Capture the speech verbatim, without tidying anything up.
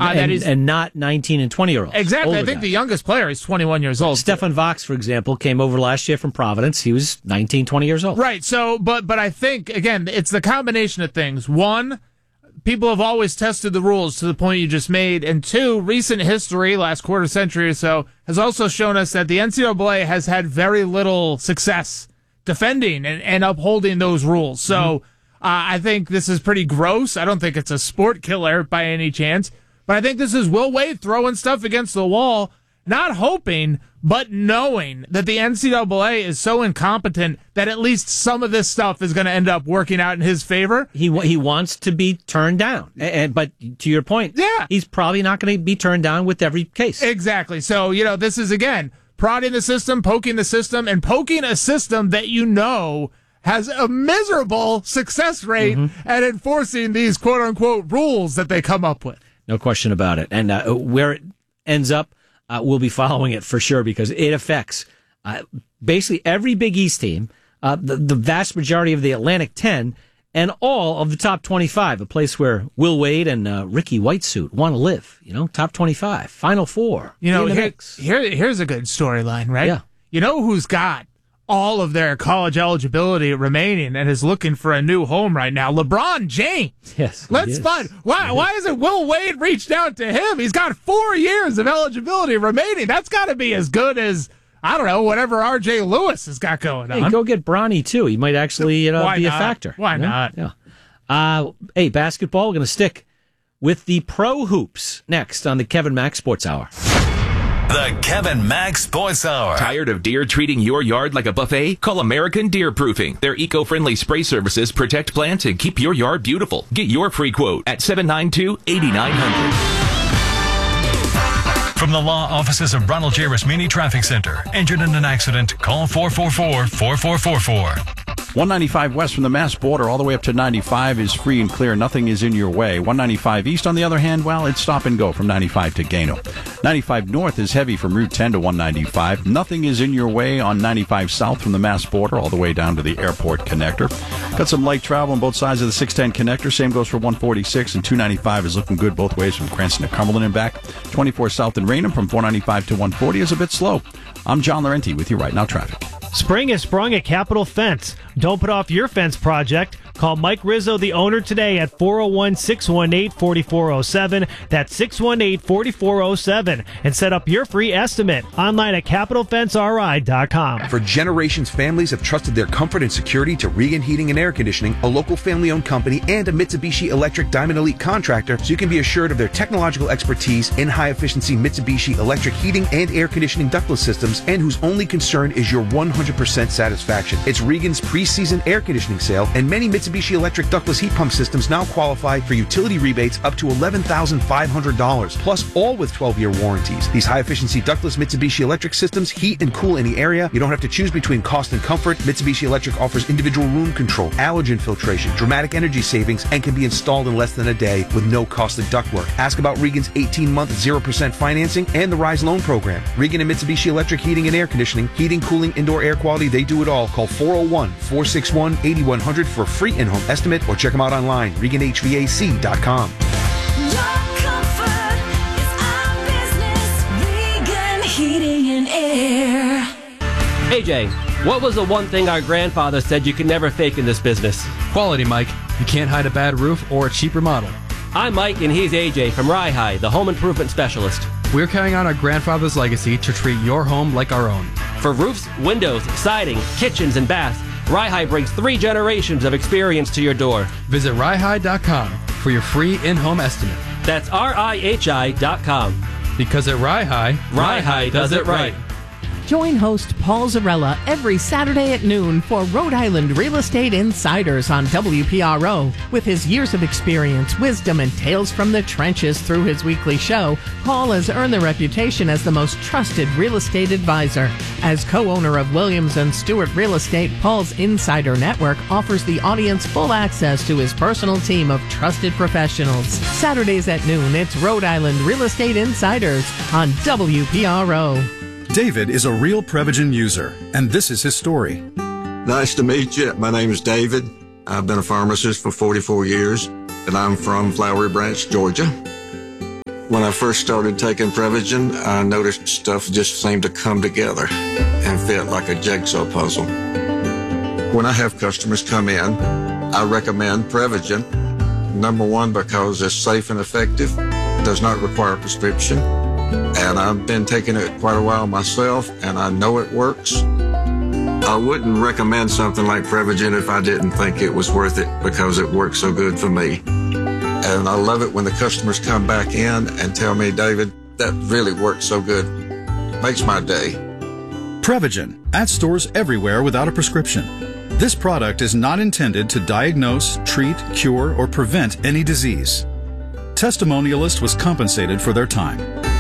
Uh, and, that he's, and not nineteen and twenty-year-olds. Exactly. I think guys. the youngest player is twenty-one years old. Stefan Vox, for example, came over last year from Providence. He was nineteen, twenty years old. Right. So, but but I think, again, it's the combination of things. One, people have always tested the rules to the point you just made. And two, recent history, last quarter century or so, has also shown us that the N C double A has had very little success defending and, and upholding those rules. So mm-hmm. uh, I think this is pretty gross. I don't think it's a sport killer by any chance. But I think this is Will Wade throwing stuff against the wall, not hoping, but knowing that the N C double A is so incompetent that at least some of this stuff is going to end up working out in his favor. He he wants to be turned down. And, but to your point, yeah. he's probably not going to be turned down with every case. Exactly. So, you know, this is, again, prodding the system, poking the system, and poking a system that you know has a miserable success rate mm-hmm. at enforcing these quote-unquote rules that they come up with. No question about it. And uh, where it ends up, uh, we'll be following it for sure because it affects uh, basically every Big East team, uh, the, the vast majority of the Atlantic ten, and all of the top twenty-five, a place where Will Wade and uh, Ricky Whitesuit want to live. You know, top twenty-five, Final Four. You know, here, here, here's a good storyline, right? Yeah. You know who's got all of their college eligibility remaining and is looking for a new home right now? LeBron James. Yes. Let's find why why isn't Will Wade reached out to him? He's got four years of eligibility remaining. That's got to be as good as, I don't know, whatever R J Lewis has got going on. Hey, go get Bronny too. He might actually you know, Why be not? a factor. Why you know? not? Yeah. Uh, hey, basketball. We're going to stick with the pro hoops next on the Kevin Mack Sports Hour. The Kevin Mack Sports Hour. Tired of deer treating your yard like a buffet? Call American Deer Proofing. Their eco-friendly spray services protect plants and keep your yard beautiful. Get your free quote at seven nine two, eight nine zero zero. From the law offices of Ronald J. Rasmini Traffic Center. Injured in an accident? Call four four four, four four four four. one ninety-five west from the Mass border all the way up to ninety-five is free and clear. Nothing is in your way. one ninety-five east, on the other hand, well, it's stop and go from ninety-five to Gano. ninety-five north is heavy from Route ten to one ninety-five. Nothing is in your way on ninety-five south from the Mass border all the way down to the airport connector. Got some light travel on both sides of the six ten connector. Same goes for one forty-six, and two ninety-five is looking good both ways from Cranston to Cumberland and back. twenty-four south in Raynham from four ninety-five to one forty is a bit slow. I'm John Laurenti with you right now, traffic. Spring has sprung at Capital Fence. Don't put off your fence project. Call Mike Rizzo, the owner, today at four oh one, six one eight, four four oh seven. That's six one eight, four four oh seven. And set up your free estimate online at capital fence r i dot com. For generations, families have trusted their comfort and security to Regan Heating and Air Conditioning, a local family-owned company and a Mitsubishi Electric Diamond Elite contractor, so you can be assured of their technological expertise in high-efficiency Mitsubishi electric heating and air conditioning ductless systems, and whose only concern is your one hundred percent satisfaction. It's Regan's pre-season air conditioning sale, and many Mitsubishi electric ductless heat pump systems now qualify for utility rebates up to eleven thousand five hundred dollars, plus all with twelve-year warranties. These high-efficiency ductless Mitsubishi electric systems heat and cool any area. You don't have to choose between cost and comfort. Mitsubishi Electric offers individual room control, allergen filtration, dramatic energy savings, and can be installed in less than a day with no costly ductwork. Ask about Regan's eighteen-month zero percent financing and the RISE loan program. Regan and Mitsubishi Electric Heating and Air Conditioning, heating, cooling, indoor air quality, they do it all. Call four oh one, four six one, eight one zero zero for a free in-home estimate, or check them out online, regan h v a c dot com. Your comfort is our business. Regan Heating and Air. A J, what was the one thing our grandfather said you could never fake in this business? Quality, Mike. You can't hide a bad roof or a cheap remodel. I'm Mike, and he's A J from Rye High, the home improvement specialist. We're carrying on our grandfather's legacy to treat your home like our own. For roofs, windows, siding, kitchens, and baths, Rye High brings three generations of experience to your door. Visit rye high dot com for your free in-home estimate. That's R I H I dot com. Because at Rye High, Rye High does it right. Join host Paul Zarella every Saturday at noon for Rhode Island Real Estate Insiders on W P R O. With his years of experience, wisdom, and tales from the trenches through his weekly show, Paul has earned the reputation as the most trusted real estate advisor. As co-owner of Williams and Stewart Real Estate, Paul's Insider Network offers the audience full access to his personal team of trusted professionals. Saturdays at noon, it's Rhode Island Real Estate Insiders on W P R O. David is a real Prevagen user, and this is his story. Nice to meet you. My name is David. I've been a pharmacist for forty-four years, and I'm from Flowery Branch, Georgia. When I first started taking Prevagen, I noticed stuff just seemed to come together and fit like a jigsaw puzzle. When I have customers come in, I recommend Prevagen. Number one, because it's safe and effective, does not require a prescription, and I've been taking it quite a while myself, and I know it works. I wouldn't recommend something like Prevagen if I didn't think it was worth it because it works so good for me. And I love it when the customers come back in and tell me, David, that really worked so good. Makes my day. Prevagen, at stores everywhere without a prescription. This product is not intended to diagnose, treat, cure, or prevent any disease. Testimonialist was compensated for their time.